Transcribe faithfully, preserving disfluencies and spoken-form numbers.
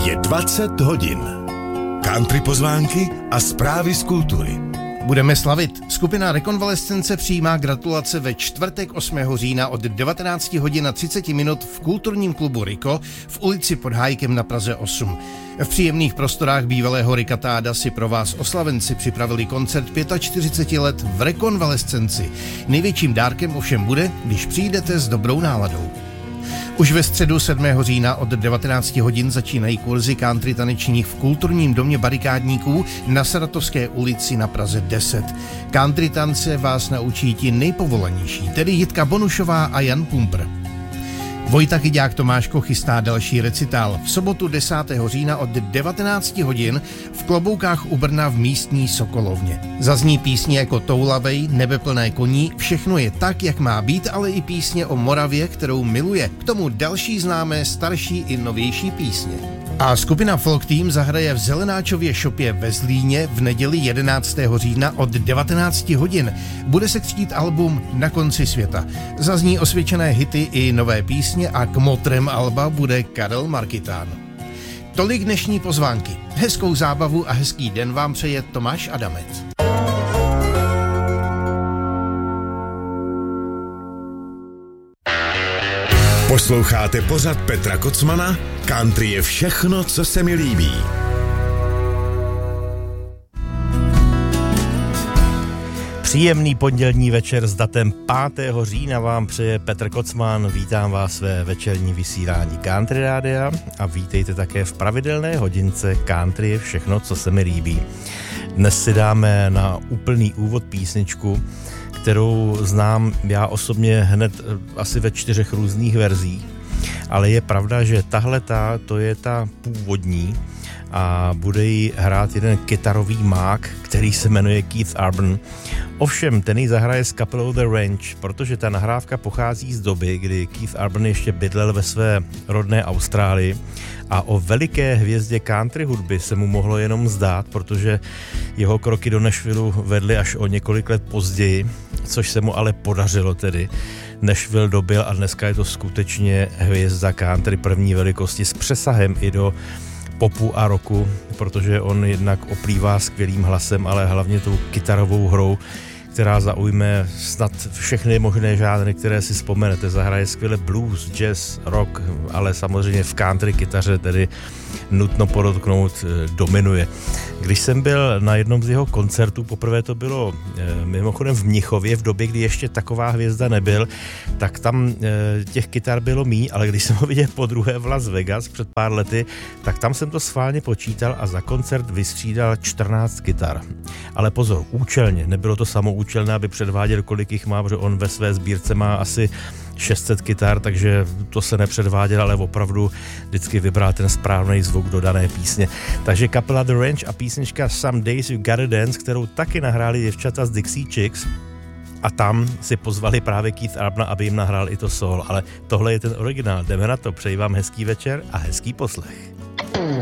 Je dvacet hodin. Country pozvánky a zprávy z kultury. Budeme slavit. Skupina Rekonvalescence přijímá gratulace ve čtvrtek osmého října od devatenáct hodin a třicet minut v kulturním klubu Riko v ulici Pod Hájkem na Praze osm. V příjemných prostorách bývalého Rikatáda si pro vás oslavenci připravili koncert čtyřicet pět let v Rekonvalescenci. Největším dárkem ovšem bude, když přijdete s dobrou náladou. Už ve středu sedmého října od devatenáct hodin začínají kurzy country tanečních v kulturním domě barikádníků na Saratovské ulici na Praze deset. Country tance vás naučí ti nejpovolanější, tedy Jitka Bonušová a Jan Pumpr. Vojta Chyďák Tomáško chystá další recitál. V sobotu desátého října od devatenáct hodin v Kloboukách u Brna v místní Sokolovně. Zazní písně jako Toulavej, Nebeplné koní, Všechno je tak, jak má být, ale i písně o Moravě, kterou miluje. K tomu další známé starší i novější písně. A skupina Folk Team zahraje v Zelenáčově šopě ve Zlíně v neděli jedenáctého října od devatenáct hodin. Bude se křtít album Na konci světa. Zazní osvědčené hity i nové písně a kmotrem alba bude Karel Markitán. Tolik dnešní pozvánky. Hezkou zábavu a hezký den vám přeje Tomáš Adamec. Posloucháte pořad Petra Kocmana? Country je všechno, co se mi líbí. Příjemný pondělní večer s datem pátého října vám přeje Petr Kocman. Vítám vás ve večerní vysílání Country Rádia a vítejte také v pravidelné hodince Country je všechno, co se mi líbí. Dnes si dáme na úplný úvod písničku, kterou znám já osobně hned asi ve čtyřech různých verzích, ale je pravda, že tahleta to je ta původní a bude ji hrát jeden kytarový mák, který se jmenuje Keith Urban. Ovšem, ten ji zahraje s kapelou The Range, protože ta nahrávka pochází z doby, kdy Keith Urban ještě bydlel ve své rodné Austrálii a o veliké hvězdě country hudby se mu mohlo jenom zdát, protože jeho kroky do Nashvilleu vedly až o několik let později, což se mu ale podařilo tedy. Nashville dobil a dneska je to skutečně hvězda country první velikosti s přesahem i do popu a rocku, protože on jednak oplývá skvělým hlasem, ale hlavně tou kytarovou hrou, která zaujme snad všechny možné žánry, které si vzpomenete. Zahraje skvěle blues, jazz, rock, ale samozřejmě v country kytaře tedy nutno podotknout dominuje. Když jsem byl na jednom z jeho koncertů, poprvé to bylo e, mimochodem v Mnichově, v době, kdy ještě taková hvězda nebyl, tak tam e, těch kytar bylo míň, ale když jsem ho viděl po druhé v Las Vegas před pár lety, tak tam jsem to schválně počítal a za koncert vystřídal čtrnáct kytar. Ale pozor, účelně, nebylo to samoučelné, aby předváděl, kolik jich má, protože on ve své sbírce má asi šest set kytar, takže to se nepředváděl, ale opravdu vždycky vybral ten správný zvuk do dané písně. Takže kapela The Range a písnička Some Days You Gotta Dance, kterou taky nahráli děvčata z Dixie Chicks a tam si pozvali právě Keith Urbana, aby jim nahrál i to solo, ale tohle je ten originál. Jdeme na to, přeji vám hezký večer a hezký poslech.